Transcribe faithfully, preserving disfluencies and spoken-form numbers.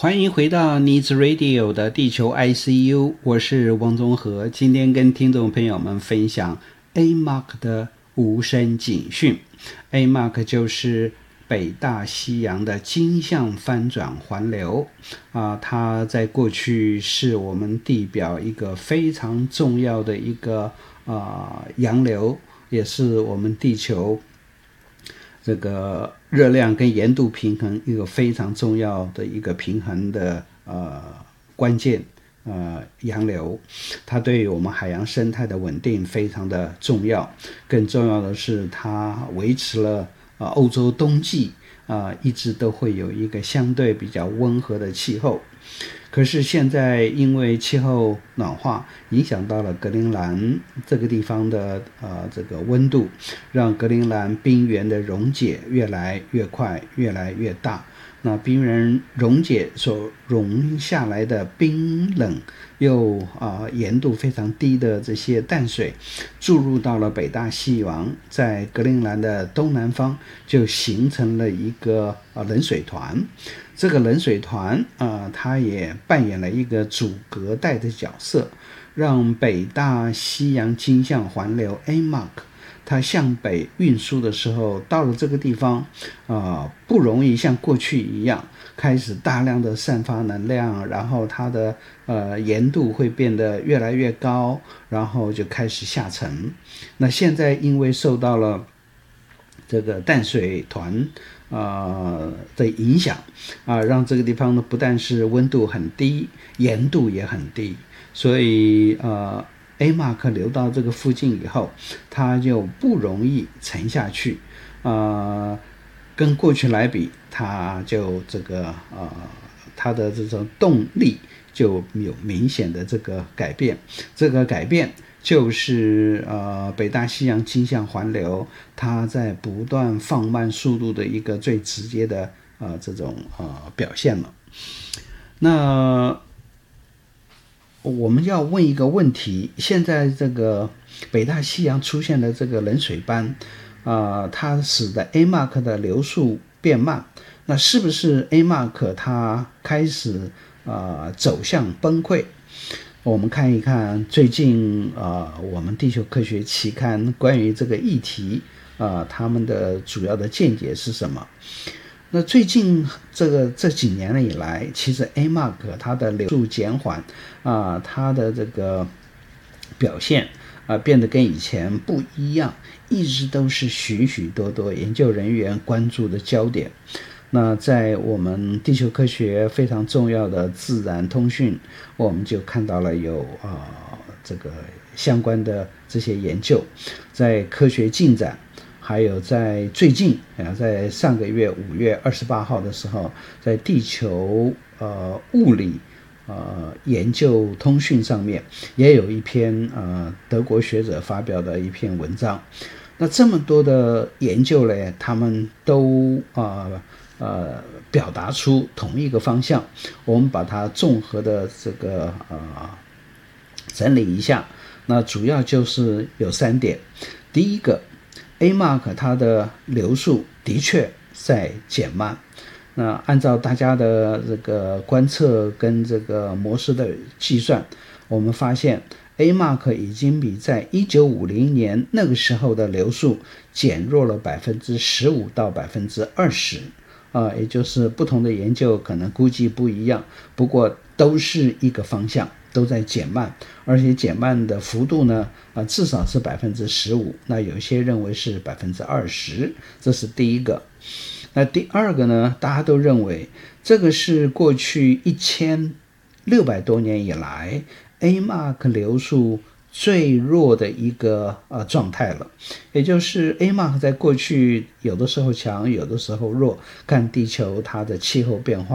欢迎回到 Needs Radio 的地球 I C U， 我是汪宗和，今天跟听众朋友们分享 A M O C 的无声警讯。 A M O C 就是北大西洋的经向翻转环流、呃、它在过去是我们地表一个非常重要的一个、呃、洋流，也是我们地球这个热量跟盐度平衡一个非常重要的一个平衡的呃关键呃洋流，它对于我们海洋生态的稳定非常的重要。更重要的是，它维持了呃欧洲冬季啊、呃、一直都会有一个相对比较温和的气候。可是现在因为气候暖化影响到了格陵兰这个地方的呃这个温度，让格陵兰冰原的溶解越来越快，越来越大。那冰原溶解所溶下来的冰冷又啊、呃、盐度非常低的这些淡水注入到了北大西洋，在格陵兰的东南方就形成了一个呃冷水团。这个冷水团啊、呃，它也扮演了一个阻隔带的角色，让北大西洋经向环流 A M O C 它向北运输的时候，到了这个地方啊、呃，不容易像过去一样开始大量的散发能量，然后它的呃盐度会变得越来越高，然后就开始下沉。那现在因为受到了这个淡水团呃的影响啊、呃，让这个地方呢不但是温度很低，盐度也很低，所以呃 A M O C 流到这个附近以后，它就不容易沉下去，呃，跟过去来比，它就这个呃它的这种动力就有明显的这个改变。这个改变就是呃北大西洋经向环流它在不断放慢速度的一个最直接的呃这种呃表现了。那我们要问一个问题，现在这个北大西洋出现的这个冷水斑啊、呃，它使得 A M O C 的流速变慢，那是不是 A M O C 它开始呃走向崩溃？我们看一看最近呃我们地球科学期刊关于这个议题呃他们的主要的见解是什么。那最近这个这几年以来，其实 A M O C 它的流速减缓啊、呃，它的这个表现啊、呃、变得跟以前不一样，一直都是许许多多研究人员关注的焦点。那在我们地球科学非常重要的自然通讯，我们就看到了有啊、呃、这个相关的这些研究，在科学进展，还有在最近啊，在上个月五月二十八号的时候，在地球呃物理呃研究通讯上面也有一篇呃德国学者发表的一篇文章。那这么多的研究呢，他们都啊。呃呃，表达出同一个方向，我们把它综合的这个呃整理一下。那主要就是有三点。第一个 ，A M O C 它的流速的确在减慢。那按照大家的这个观测跟这个模式的计算，我们发现 A M O C 已经比在一九五零年那个时候的流速减弱了百分之十五到百分之二十。啊、呃，也就是不同的研究可能估计不一样，不过都是一个方向，都在减慢，而且减慢的幅度呢，啊、呃，至少是百分之十五，那有些认为是百分之二十，这是第一个。那第二个呢，大家都认为这个是过去一千六百多年以来 A M O C 流速最弱的一个呃状态了，也就是 A M O C 在过去有的时候强，有的时候弱，看地球它的气候变化。